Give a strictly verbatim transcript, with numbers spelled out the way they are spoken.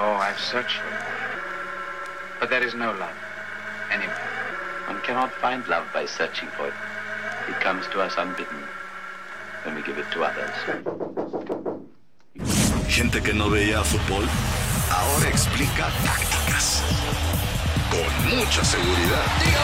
Oh, I've searched for it. But there is no love anywhere. One cannot find love by searching for it. It comes to us unbidden when we give it to others. Gente que no veía fútbol, ahora explica tácticas con mucha seguridad.